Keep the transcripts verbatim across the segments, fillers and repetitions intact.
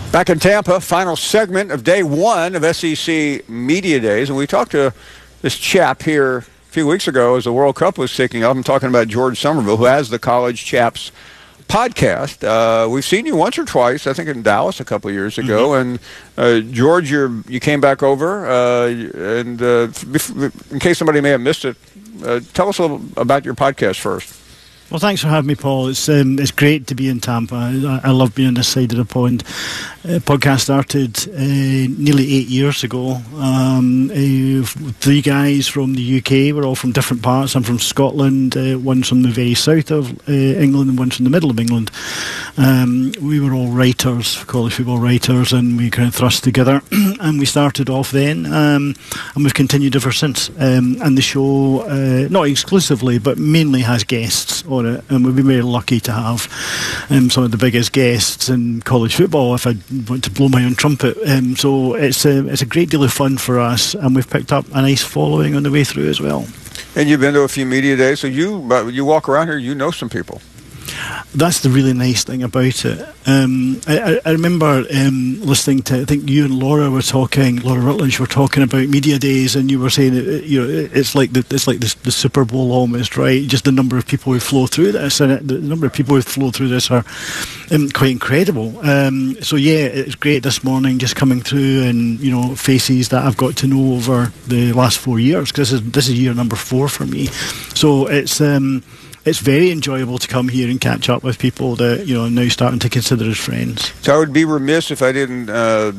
Back in Tampa, final segment of day one of S E C Media Days. And we talked to this chap here a few weeks ago as the World Cup was kicking off. I'm talking about George Somerville, who has the College Chaps podcast. Uh, we've seen you once or twice, I think in Dallas a couple of years ago. Mm-hmm. And uh, George, you're, you came back over. Uh, and uh, in case somebody may have missed it, uh, tell us a little about your podcast first. Well, thanks for having me, Paul. It's um, it's great to be in Tampa. I, I love being on this side of the pond. Uh, podcast started uh, nearly eight years ago. Um, uh, three guys from the U K. We're all from different parts. I'm from Scotland. Uh, one's from the very south of uh, England, and one's from the middle of England. Um, we were all writers, college football writers, and we kind of thrust together. And we started off then, um, and we've continued ever since. Um, and the show, uh, not exclusively, but mainly has guests on it, and we've been very lucky to have um, some of the biggest guests in college football, if I want to blow my own trumpet. Um, so it's a, it's a great deal of fun for us, and we've picked up a nice following on the way through as well. And you've been to a few media days, so you you walk around here, you know some people. That's the really nice thing about it. Um, I, I remember um, listening to, I think you and Laura were talking, Laura Rutledge were talking about media days, and you were saying, it, you know, it's like the, it's like the, the Super Bowl almost, right? Just the number of people who flow through this, and the number of people who flow through this are um, quite incredible. Um, so yeah, it's great this morning just coming through, and you know, faces that I've got to know over the last four years. Because this is this is year number four for me. So it's. Um, It's very enjoyable to come here and catch up with people that, you know, are now starting to consider as friends. So I would be remiss if I didn't uh,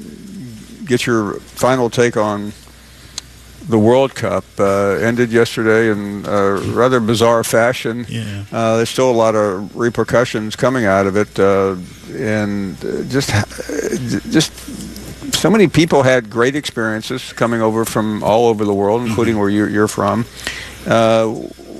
get your final take on the World Cup. Uh, ended yesterday in a rather bizarre fashion. Yeah. Uh, there's still a lot of repercussions coming out of it, uh, and just just so many people had great experiences coming over from all over the world, including mm-hmm. where you're, you're from. Uh,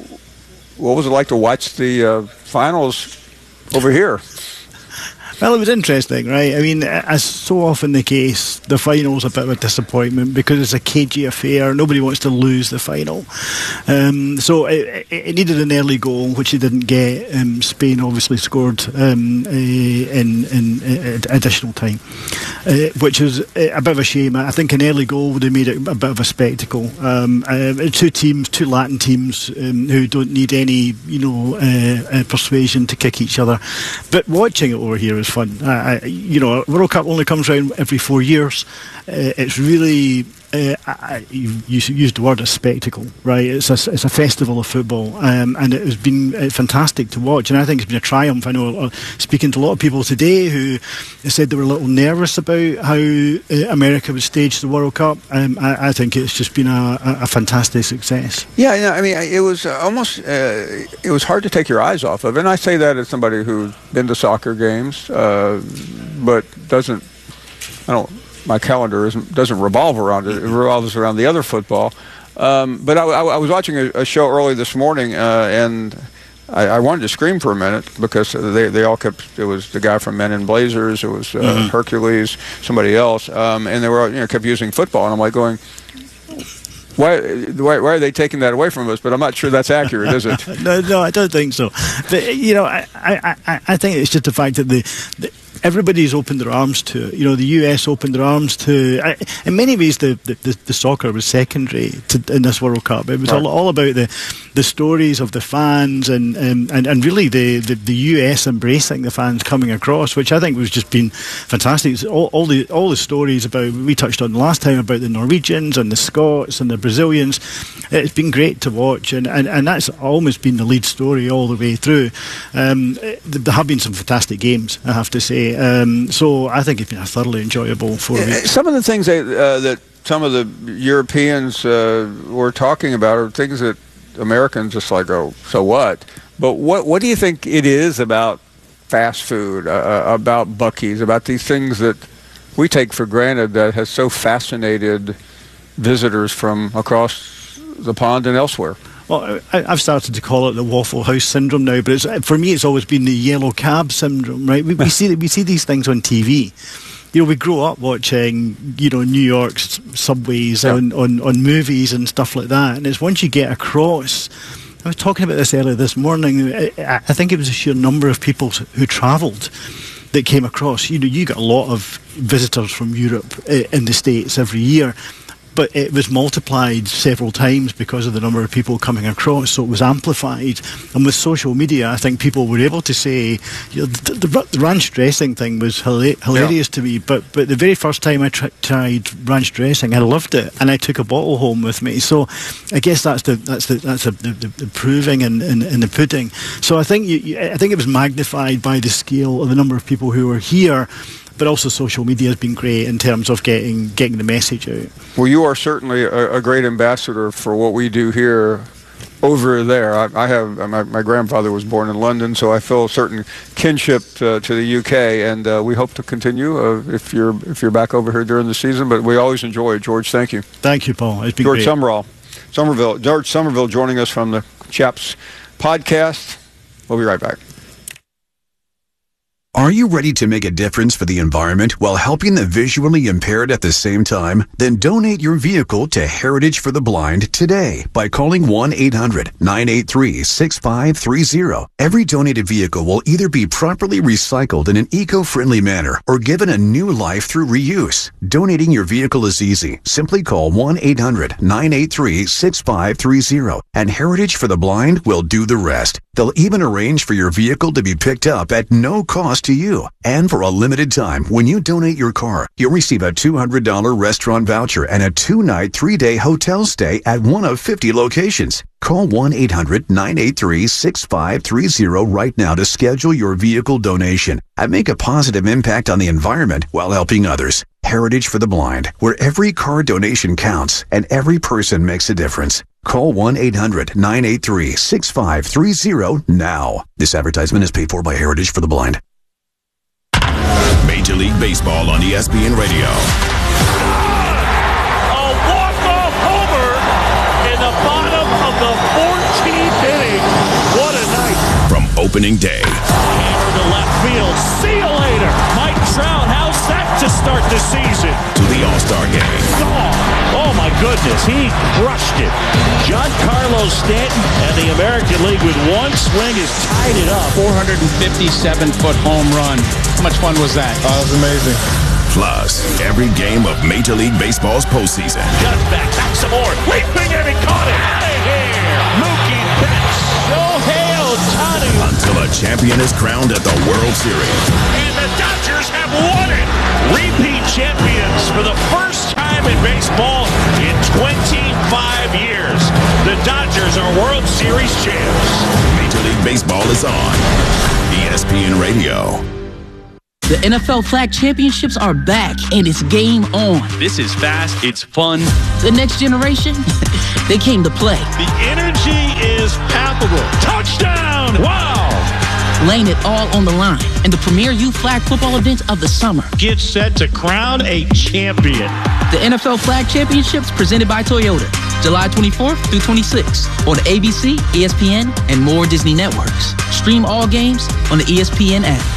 What was it like to watch the uh, finals over here? Well, it was interesting, right? I mean, as so often the case, the final's a bit of a disappointment because it's a cagey affair. Nobody wants to lose the final. Um, so it, it needed an early goal, which it didn't get. Um, Spain obviously scored um, in, in, in additional time, uh, which was a bit of a shame. I think an early goal would have made it a bit of a spectacle. Um, uh, two teams, two Latin teams um, who don't need any, you know, uh, uh, persuasion to kick each other. But watching it over here is fun. Uh, I, you know, World Cup only comes around every four years. Uh, it's really, uh, I, you, you used the word a spectacle, right? It's a, it's a festival of football, um, and it has been uh, fantastic to watch. And I think it's been a triumph. I know, uh, speaking to a lot of people today who said they were a little nervous about how uh, America would stage the World Cup. Um, I, I think it's just been a, a fantastic success. Yeah, you know, I mean, it was almost, uh, it was hard to take your eyes off of it. And I say that as somebody who's been to soccer games, uh, but doesn't, I don't, my calendar isn't, doesn't revolve around it. It revolves around the other football. Um, but I, I, I was watching a, a show early this morning, uh, and I, I wanted to scream for a minute because they, they all kept, it was the guy from Men in Blazers, it was uh, mm-hmm. Hercules, somebody else, um, and they were, you know, kept using football, and I'm like going, Why, why, why are they taking that away from us? But I'm not sure that's accurate, is it? no, no, I don't think so. But, you know, I, I, I, I think it's just the fact that the, the everybody's opened their arms to it. You know, the U S opened their arms to. I, in many ways, the, the, the, the soccer was secondary to, in this World Cup. It was right. all, all about the the stories of the fans and um, and, and really the, the, the U S embracing the fans coming across, which I think was just been fantastic. It's all, all the all the stories about we touched on last time about the Norwegians and the Scots and the Brazilians. It's been great to watch, and, and, and that's almost been the lead story all the way through. Um, there have been some fantastic games, I have to say. Um, so I think it's been a thoroughly enjoyable four weeks. Some of the things they, uh, that some of the Europeans uh, were talking about are things that Americans just like, oh, so what? But what what do you think it is about fast food, uh, about Buc-ee's, about these things that we take for granted that has so fascinated visitors from across the pond and elsewhere? Well, I've started to call it the Waffle House syndrome now, but it's, for me, it's always been the yellow cab syndrome, right? We, we see we see these things on T V. You know, we grow up watching, you know, New York's subways yeah. on, on, on movies and stuff like that, and it's once you get across. I was talking about this earlier this morning. I, I think it was a sheer number of people who travelled that came across. You know, you got a lot of visitors from Europe uh, in the States every year, but it was multiplied several times because of the number of people coming across, so it was amplified. And with social media, I think people were able to say, you know, the, the, the ranch dressing thing was hila- hilarious yeah. to me, but but the very first time I tr- tried ranch dressing, I loved it, and I took a bottle home with me. So I guess that's the that's the that's the, the, the proving in, in, in the pudding. So I think you, you, I think it was magnified by the scale of the number of people who were here. But also social media has been great in terms of getting getting the message out. Well, you are certainly a, a great ambassador for what we do here over there. I, I have my, my grandfather was born in London, so I feel a certain kinship to, to the U K, and uh, we hope to continue uh, if you're if you're back over here during the season. But we always enjoy it, George. Thank you. Thank you, Paul. It's been George great. Somerville, Somerville, George Somerville, joining us from the Chaps podcast. We'll be right back. Are you ready to make a difference for the environment while helping the visually impaired at the same time? Then donate your vehicle to Heritage for the Blind today by calling one eight hundred nine eight three six five three zero. Every donated vehicle will either be properly recycled in an eco-friendly manner or given a new life through reuse. Donating your vehicle is easy. Simply call one eight hundred nine eight three six five three zero and Heritage for the Blind will do the rest. They'll even arrange for your vehicle to be picked up at no cost to you. And for a limited time, when you donate your car, you'll receive a two hundred dollars restaurant voucher and a two-night, three-day hotel stay at one of fifty locations. Call one eight hundred nine eight three six five three zero right now to schedule your vehicle donation and make a positive impact on the environment while helping others. Heritage for the Blind, where every car donation counts and every person makes a difference. Call one eight hundred nine eight three six five three zero now. This advertisement is paid for by Heritage for the Blind. Major League Baseball on E S P N Radio. A walk-off homer in the bottom of the fourteenth inning. What a night. From opening day. Hammer to left field. See you later. Mike Trout, how's that to start the season? To the All-Star game. Oh, oh my goodness, he crushed it. Giancarlo Stanton and the American League with one swing has tied it up. four hundred fifty-seven foot home run. How much fun was that? Oh, it was amazing. Plus, every game of Major League Baseball's postseason. Got back, back some more. Leaping and he caught it. Out of here. Mookie Betts. Shohei Ohtani. Until a champion is crowned at the World Series. And the Dodgers have won it. Repeat champions for the first time in baseball in twenty-five years. The Dodgers are World Series champs. Major League Baseball is on E S P N Radio. The N F L Flag Championships are back, and it's game on. This is fast, it's fun. The next generation, they came to play. The energy is palpable. Touchdown! Wow! Laying it all on the line in the premier youth flag football event of the summer. Get set to crown a champion. The N F L Flag Championships presented by Toyota, July twenty-fourth through twenty-sixth on A B C, E S P N, and more Disney networks. Stream all games on the E S P N app.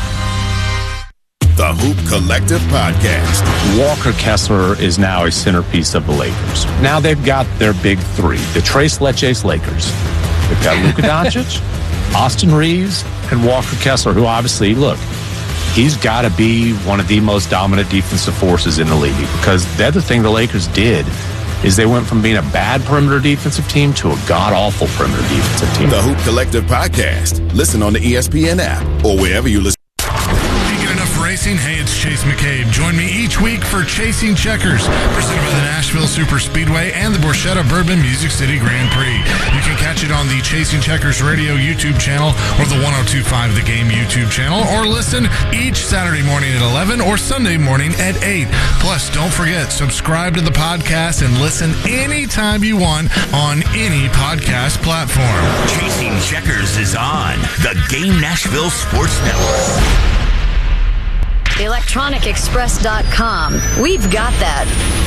The Hoop Collective Podcast. Walker Kessler is now a centerpiece of the Lakers. Now they've got their big three, the Tres Leches Lakers. They've got Luka Doncic, Austin Reeves, and Walker Kessler, who obviously, look, he's got to be one of the most dominant defensive forces in the league, because the other thing the Lakers did is they went from being a bad perimeter defensive team to a god-awful perimeter defensive team. The Hoop Collective Podcast. Listen on the E S P N app or wherever you listen. Racing. Hey, it's Chase McCabe. Join me each week for Chasing Checkers, presented by the Nashville Super Speedway and the Borchetta Bourbon Music City Grand Prix. You can catch it on the Chasing Checkers Radio YouTube channel or the one oh two point five The Game YouTube channel, or listen each Saturday morning at eleven or Sunday morning at eight. Plus, don't forget, subscribe to the podcast and listen anytime you want on any podcast platform. Chasing Checkers is on the Game Nashville Sports Network. electronic express dot com. We've got that.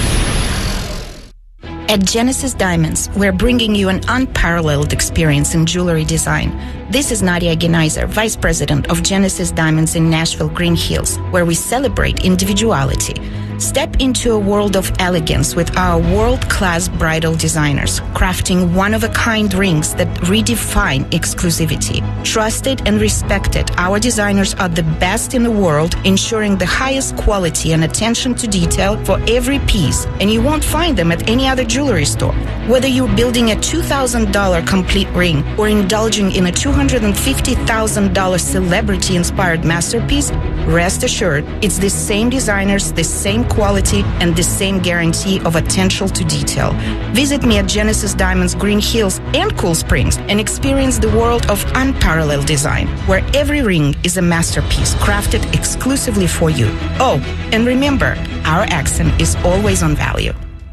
At Genesis Diamonds, we're bringing you an unparalleled experience in jewelry design. This is Nadia Genaiser, Vice President of Genesis Diamonds in Nashville, Green Hills, where we celebrate individuality. Step into a world of elegance with our world-class bridal designers, crafting one-of-a-kind rings that redefine exclusivity. Trusted and respected, our designers are the best in the world, ensuring the highest quality and attention to detail for every piece, and you won't find them at any other jewelry store. Whether you're building a two thousand dollars complete ring or indulging in a two hundred fifty thousand dollars celebrity-inspired masterpiece, rest assured, it's the same designers, the same quality, and the same guarantee of attention to detail. Visit me at Genesis Diamonds Green Hills and Cool Springs and experience the world of unparalleled design, where every ring is a masterpiece crafted exclusively for you. Oh, and remember, our accent is always on value.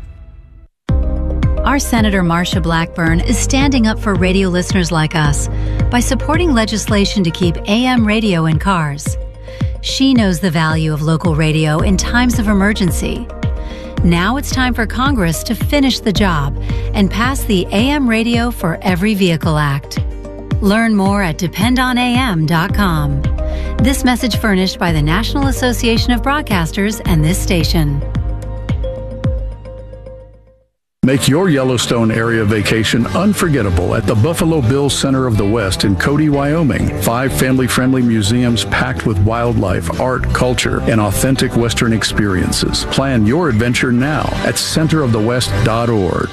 Our Senator Marsha Blackburn is standing up for radio listeners like us by supporting legislation to keep A M radio in cars. She knows the value of local radio in times of emergency. Now it's time for Congress to finish the job and pass the A M Radio for Every Vehicle Act. Learn more at depend on A M dot com. This message furnished by the National Association of Broadcasters and this station. Make your Yellowstone area vacation unforgettable at the Buffalo Bills Center of the West in Cody, Wyoming. Five family-friendly museums packed with wildlife, art, culture, and authentic Western experiences. Plan your adventure now at center of the west dot org.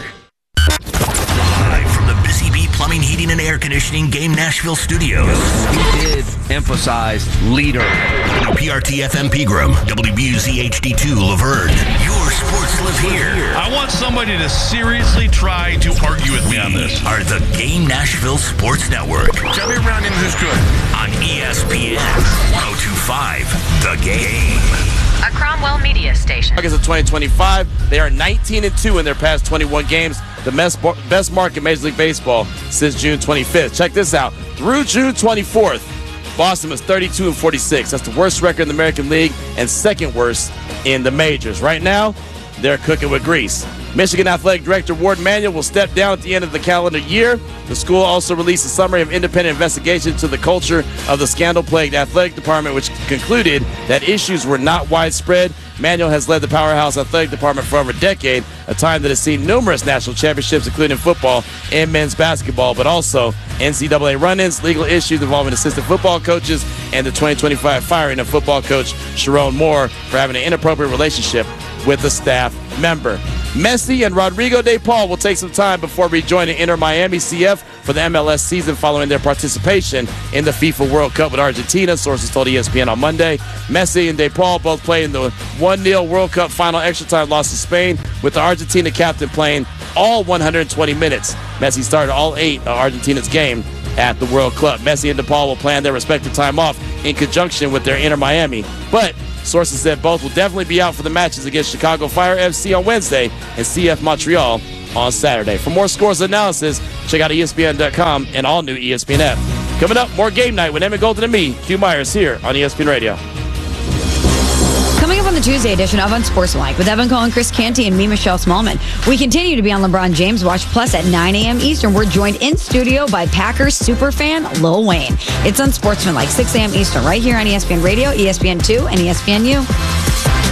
Live from the Busy Bee Plumbing, Heating, and Air Conditioning Game Nashville Studios. We did emphasize leader. W P R T F M Pegram, W B U Z H D two Laverne. Your sports live here. I want somebody to seriously try to argue with me on this. Are the Game Nashville Sports Network. Tell me around him who's good. On E S P N one oh two point five, The Game. A Cromwell Media Station. August of twenty twenty-five, they are nineteen and two in their past twenty-one games, the best, best mark in Major League Baseball since June twenty-fifth. Check this out. Through June twenty-fourth, Boston was thirty-two and forty-six. That's the worst record in the American League and second worst in the majors. Right now, they're cooking with grease. Michigan Athletic Director Ward Manuel will step down at the end of the calendar year. The school also released a summary of independent investigation into the culture of the scandal-plagued athletic department, which concluded that issues were not widespread. Manuel has led the powerhouse athletic department for over a decade, a time that has seen numerous national championships, including football and men's basketball, but also N C double A run-ins, legal issues involving assistant football coaches, and the twenty twenty-five firing of football coach Sharon Moore for having an inappropriate relationship with a staff member. Messi and Rodrigo De Paul will take some time before rejoining Inter Miami C F for the M L S season following their participation in the FIFA World Cup with Argentina, sources told E S P N on Monday. Messi and De Paul both played in the one nil World Cup final extra time loss to Spain, with the Argentina captain playing all one hundred twenty minutes. Messi started all eight of Argentina's game at the World Cup. Messi and De Paul will plan their respective time off in conjunction with their Inter Miami, but sources said both will definitely be out for the matches against Chicago Fire F C on Wednesday and C F Montreal on Saturday. For more scores and analysis, check out E S P N dot com and all new E S P N app. Coming up, more game night with Emmett Golden and me, Q Myers, here on E S P N Radio. Coming up on the Tuesday edition of Unsportsmanlike with Evan Cohen, Chris Canty, and me, Michelle Smallman. We continue to be on LeBron James Watch Plus at nine a.m. Eastern. We're joined in studio by Packers superfan Lil Wayne. It's Unsportsmanlike, six a.m. Eastern, right here on E S P N Radio, E S P N two, and E S P N U.